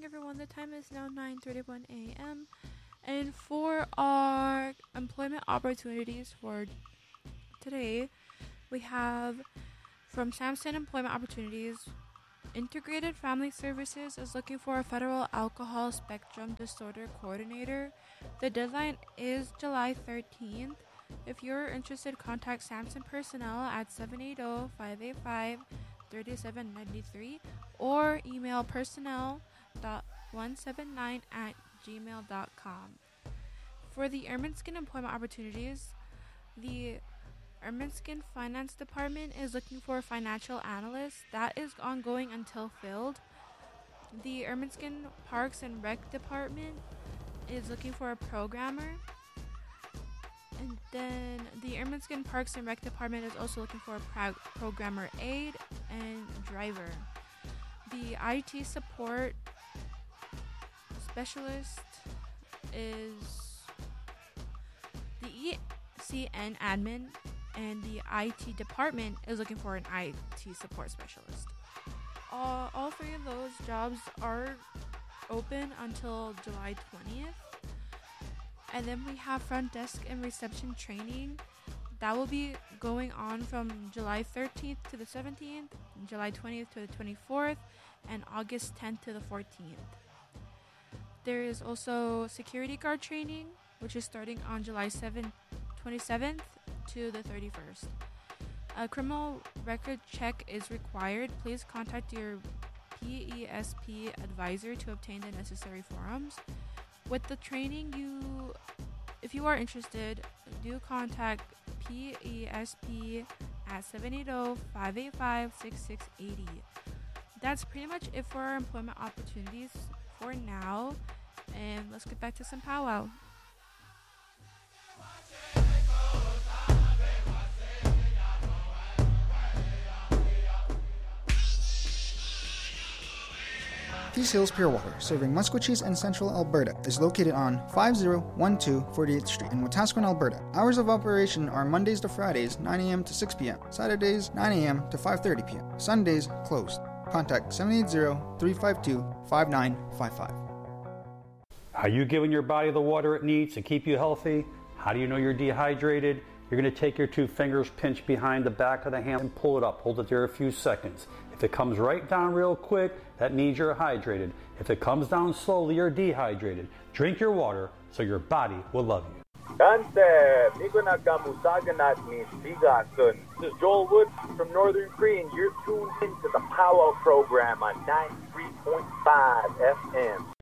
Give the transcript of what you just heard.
morning, everyone. The time is now 9:31 a.m. And for our employment opportunities for today, we have from Samson Employment Opportunities, Integrated Family Services is looking for a federal alcohol spectrum disorder coordinator. The deadline is July 13th. If you're interested, contact Samson personnel at 780-585-3793 or email personnel.179@gmail.com. For the Ermineskin Employment Opportunities, the Ermineskin Finance Department is looking for a financial analyst. That is ongoing until filled. The Ermineskin Parks and Rec Department is looking for a programmer. And then the Ermineskin Parks and Rec Department is also looking for a programmer aide and driver. The IT support specialist is the ECN admin, and the IT department is looking for an IT support specialist. All three of those jobs are open until July 20th. And then we have front desk and reception training. That will be going on from July 13th to the 17th, July 20th to the 24th, and August 10th to the 14th. There is also security guard training, which is starting on July 27th to the 31st. A criminal record check is required. Please contact your PESP advisor to obtain the necessary forms. With the training, if you are interested, do contact PESP at 780-585-6680. That's pretty much it for our employment opportunities for now. And let's get back to some powwow. Peace Hills Pure Water, serving Musqueam and Central Alberta, is located on 5012 48th Street in Wetaskiwin, Alberta. Hours of operation are Mondays to Fridays, 9 a.m. to 6 p.m., Saturdays, 9 a.m. to 5:30 p.m., Sundays, closed. Contact 780-352-5955. Are you giving your body the water it needs to keep you healthy? How do you know you're dehydrated? You're going to take your two fingers, pinch behind the back of the hand, and pull it up. Hold it there a few seconds. If it comes right down real quick, that means you're hydrated. If it comes down slowly, you're dehydrated. Drink your water so your body will love you. This is Joel Wood from Northern Cree, and you're tuned into the Powwow program on 93.5 FM.